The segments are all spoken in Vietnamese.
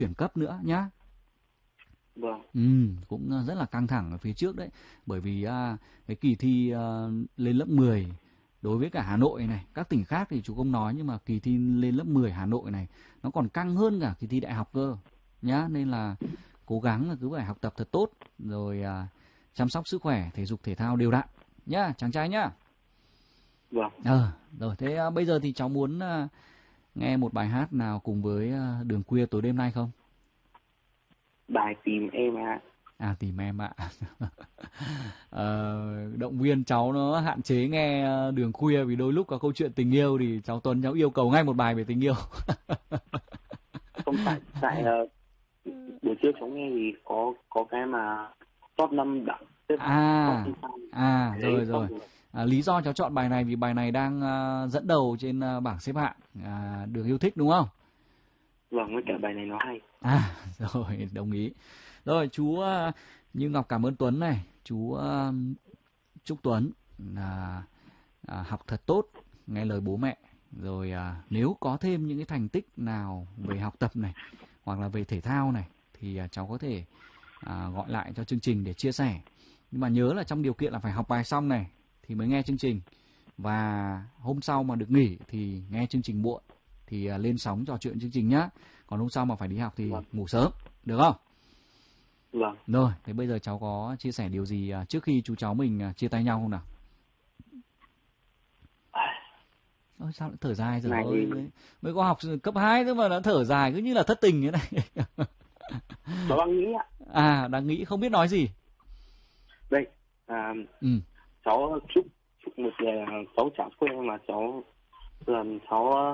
chuyển cấp nữa nhá. Vâng. Cũng rất là căng thẳng ở phía trước đấy. Bởi vì cái kỳ thi lên lớp 10 đối với cả Hà Nội này, các tỉnh khác thì chú không nói, nhưng mà kỳ thi lên lớp 10 Hà Nội này nó còn căng hơn cả kỳ thi đại học cơ nhá. Nên là cố gắng là cứ phải học tập thật tốt, rồi chăm sóc sức khỏe, thể dục thể thao đều đặn nhá, chàng trai nhá. Vâng. Rồi thế bây giờ thì cháu muốn nghe một bài hát nào cùng với Đường Khuya tối đêm nay không? Bài Tìm Em ạ. Tìm em ạ. Động viên cháu nó hạn chế nghe Đường Khuya, vì đôi lúc có câu chuyện tình yêu thì cháu Tuấn cháu yêu cầu ngay một bài về tình yêu. Không, tại buổi trưa cháu nghe thì có cái mà top 5 đẳng xếp rồi. Lý do cháu chọn bài này vì bài này đang dẫn đầu trên bảng xếp hạng Đường Yêu Thích đúng không? Vâng, với cả bài này nó hay. Rồi, đồng ý. Rồi chú Như Ngọc cảm ơn Tuấn này. Chú chúc Tuấn học thật tốt, nghe lời bố mẹ. Rồi nếu có thêm những cái thành tích nào về học tập này hoặc là về thể thao này thì cháu có thể gọi lại cho chương trình để chia sẻ. Nhưng mà nhớ là trong điều kiện là phải học bài xong này thì mới nghe chương trình. Và hôm sau mà được nghỉ thì nghe chương trình muộn thì lên sóng trò chuyện chương trình nhá. Còn hôm sau mà phải đi học thì ngủ sớm, được không? Vâng. Rồi, thế bây giờ cháu có chia sẻ điều gì trước khi chú cháu mình chia tay nhau không nào? Ôi, sao lại thở dài rồi? Mới có học cấp 2 thôi mà đã thở dài, cứ như là thất tình thế này. Cháu đang nghĩ ạ. Đang nghĩ không biết nói gì. Đây, cháu chúc một ngày cháu chả quên mà cháu lần cháu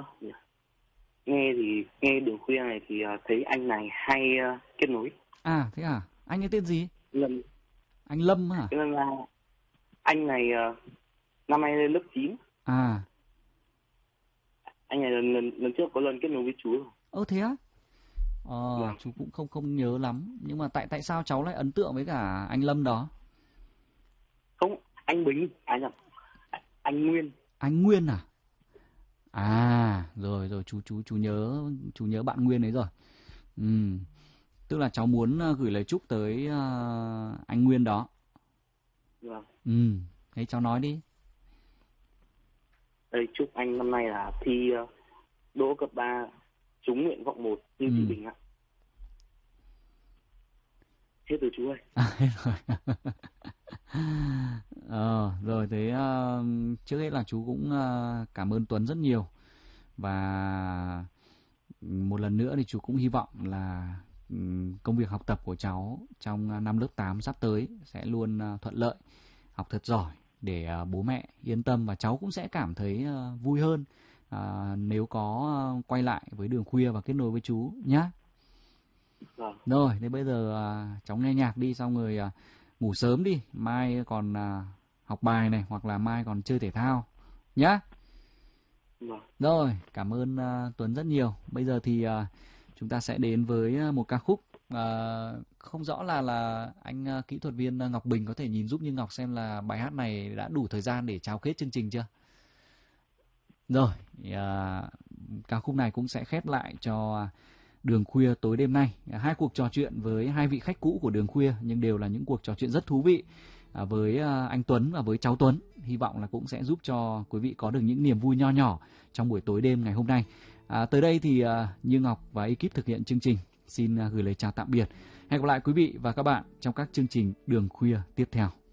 nghe Đường Khuya này thì thấy anh này hay kết nối. Thế à? Anh ấy tên gì? Lâm. Anh Lâm hả? Nên là anh này năm nay lên lớp 9. Anh này lần trước có lần kết nối với chú rồi. Thế á? Chú cũng không nhớ lắm. Nhưng mà tại sao cháu lại ấn tượng với cả anh Lâm đó? Không, anh Bình, anh Nguyên. Anh Nguyên à? Rồi chú nhớ bạn Nguyên ấy rồi. Tức là cháu muốn gửi lời chúc tới anh Nguyên đó. Vâng. Thế cháu nói đi. Đây, chúc anh năm nay là thi đỗ cấp 3 trúng nguyện vọng 1 như chị Bình ạ. Hết rồi chú ơi. Hết rồi. Rồi thế trước hết là chú cũng cảm ơn Tuấn rất nhiều. Và một lần nữa thì chú cũng hy vọng là công việc học tập của cháu trong năm lớp 8 sắp tới sẽ luôn thuận lợi, học thật giỏi để bố mẹ yên tâm, và cháu cũng sẽ cảm thấy vui hơn nếu có quay lại với Đường Khuya và kết nối với chú nhá. Rồi, thế bây giờ cháu nghe nhạc đi, xong rồi ngủ sớm đi, mai còn học bài này, hoặc là mai còn chơi thể thao nhá. Rồi, cảm ơn Tuấn rất nhiều. Bây giờ thì chúng ta sẽ đến với một ca khúc. Không rõ là anh kỹ thuật viên Ngọc Bình có thể nhìn giúp Như Ngọc xem là bài hát này đã đủ thời gian để chào kết chương trình chưa? Rồi, ca khúc này cũng sẽ khép lại cho Đường Khuya tối đêm nay. Hai cuộc trò chuyện với hai vị khách cũ của Đường Khuya, nhưng đều là những cuộc trò chuyện rất thú vị với anh Tuấn và với cháu Tuấn. Hy vọng là cũng sẽ giúp cho quý vị có được những niềm vui nho nhỏ trong buổi tối đêm ngày hôm nay. Tới đây thì Như Ngọc và ekip thực hiện chương trình xin gửi lời chào tạm biệt. Hẹn gặp lại quý vị và các bạn trong các chương trình Đường Khuya tiếp theo.